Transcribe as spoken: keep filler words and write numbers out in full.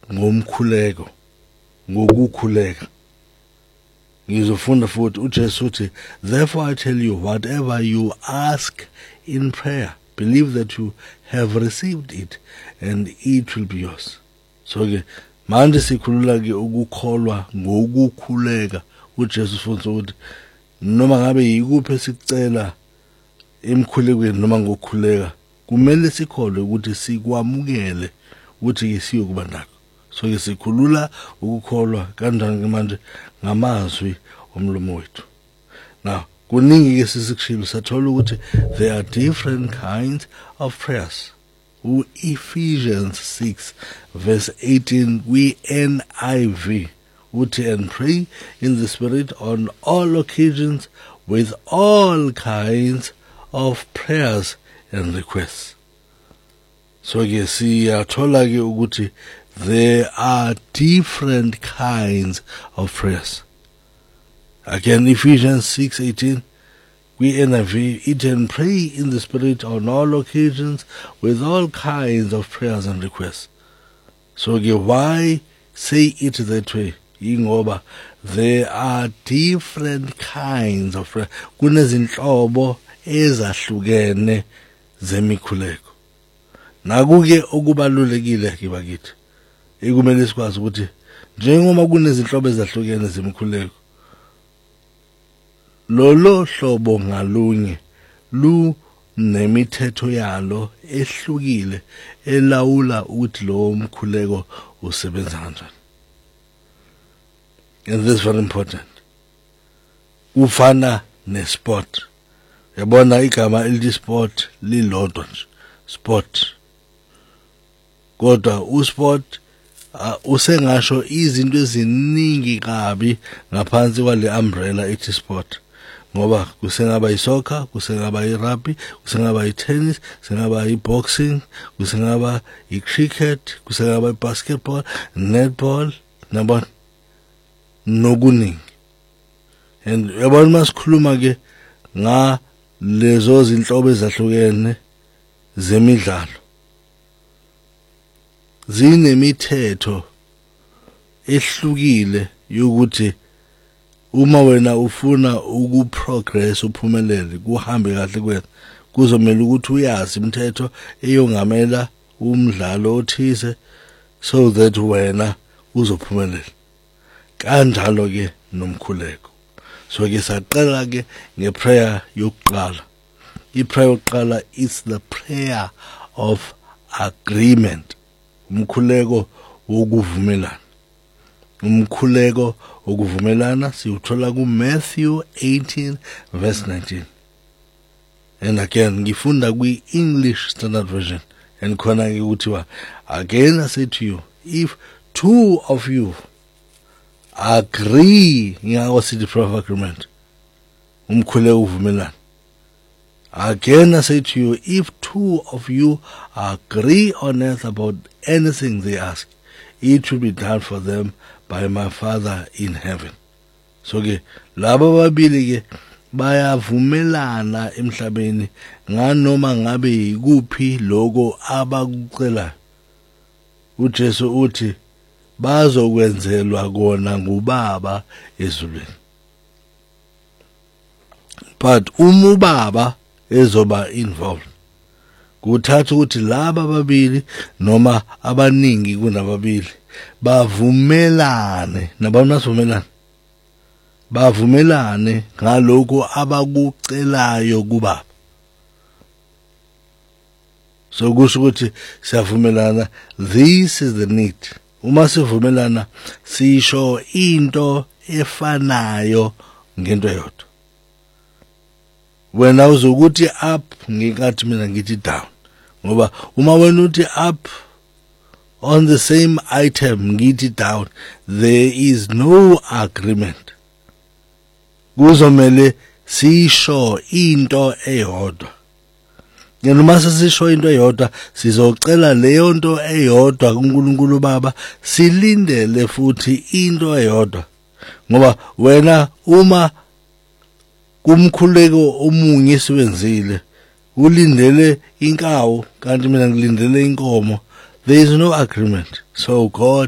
ngomkhuleko ngokukhuleka. Ngizofunda futhi uJesu uthi, therefore I tell you, whatever you ask in prayer, believe that you have received it and it will be yours. So ke manje sikhulula ke ukukholwa ngokukhuleka. uJesu ufundisa ukuthi noma ngabe yikuphi esicela emkhulekweni noma ngokukhuleka, kumele sikholwe ukuthi sikwamukele ukuthi siyo kuba nakho. So ke sikhulula ukukholwa kanjani manje ngamazwi omlomo wethu. Now kuningi ke sisikushilo sathola ukuthi there are different kinds of prayers. U Ephesians six verse eighteen we N I V uthi, and pray in the Spirit on all occasions with all kinds of prayers and requests. So ke siyathola ke ukuthi there are different kinds of prayers. Again, Ephesians six eighteen, we N I V, eat and pray in the Spirit on all occasions with all kinds of prayers and requests. So why say it that way? Ingoba there are different kinds of prayer. Kunezinhlobo ezahlukene zemikhuleko. Nakuke okubalulekile ke bakithi, ekumele sikwazi ukuthi njengoba kunezinhlobo ezahlukene zemikhuleko, lolo hlobo ngalunye lu nemithetho yalo ehlukile elawula ukuthi lo mkhuleko usebenza kanjani. And this is very important. Ufana nesport. Yabona igama elithi sport lilodwa nje, sport. Kodwa usport uh, usengasho izinto eziningi kabi ngaphansi kwale umbrella ethi sport. Ngoba kusengaba isoccer, kusengaba irugby, kusengaba itennis, kusengaba iboxing, kusengaba icricket, kusengaba ibasketball, netball, nabona nokuningi. And yabona masikhuluma ke nga lezo zinhlobo ezahlukene zemidlalo, zinemithetho ehlukile yokuthi uma wena ufuna ukuprogress uphumelele kuhambe kahle kwena, kuzomela ukuthi uyazi imithetho eyongamela umdlalo othize so that wena uzophumelela. Kanjalo ke nomkhuleko. So ke saqala ke ngeprayer yokuqala. Iprayer yokuqala is the prayer of agreement. Umkhuleko wokuvumelana. Umkhuleko wokuvumelana siuthola ku Matthew eighteen verse nineteen. And again ngifunda kwi English Standard Version, and khona ke kuthiwa, again I say to you, if two of you agree, ngiyako sithi prayer of agreement, umkhuleko uvumelana. Again I say to you, if two of you agree on earth about anything they ask, it will be done for them by my Father in heaven. So ke laba babili ke bayavumelana emhlabeni nganoma ngabe yikuphi lokho abakucela. uJesu uthi bazokwenzelwa kona ngubaba ezulwini. But uma ubaba ezoba involved, kuthatha ukuthi laba babili noma abaningi kunababili bavumelane, nabona bavumelana, bavumelane ngalokho abakucelayo kubaba. So kusho ukuthi siyavumelana, this is the need. Uma sivumelana sisho into efanayo ngento yodwa. Wena uzokuthi up ngikathi mina ngithi down, ngoba uma wena uthi up on the same item ngithi down, there is no agreement. Kuzomele sisho into eyodwa. Noma sisho into eyodwa sizocela leyo nto eyodwa kuNkulunkulu Baba, silindele futhi into eyodwa. Ngoba wena uma kumkhuleko omunye siwenzile ulindele inkawu kanti mina ngilindele inkomo, there is no agreement. So God